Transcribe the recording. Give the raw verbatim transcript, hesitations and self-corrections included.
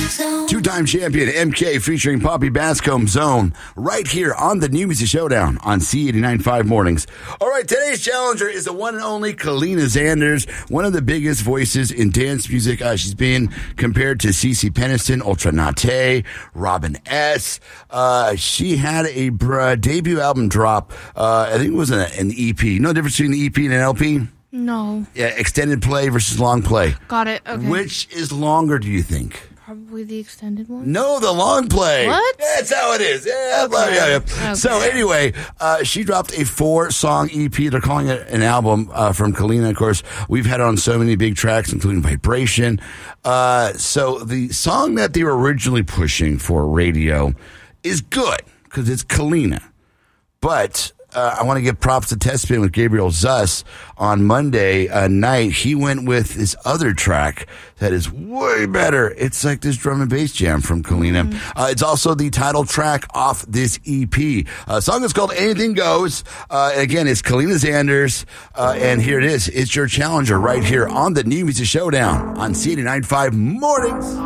Two-time champion M K featuring Poppy Bascomb, Zone, right here on the New Music Showdown on C eighty-nine point five Mornings. All right, today's challenger is the one and only Kalina Zanders, one of the biggest voices in dance music. Uh, she's been compared to Cece Peniston, Ultra Nate, Robin S. Uh, she had a uh, debut album drop. Uh, I think it was an, an E P. No difference between the E P and an L P? No. Yeah, extended play versus long play. Got it. Okay. Which is longer, do you think? Probably the extended one. No, the long play. What? That's how it is. Yeah, Okay. yeah, yeah. Okay. So anyway, uh, she dropped a four-song E P. They're calling it an album uh, from Kalina. Of course, we've had her on so many big tracks, including Vibration. Uh, so the song that they were originally pushing for radio is good because it's Kalina. But uh, I want to give props to Test Spin with Gabriel Zuss on Monday uh, night. He went with this other track that is way better. It's like this drum and bass jam from Kalina. Mm-hmm. Uh, it's also the title track off this E P. Uh, the song is called Anything Goes. Uh, again, it's Kalina Zanders. Uh, and here it is. It's your challenger right here on the New Music Showdown on C eighty-nine point five Mornings.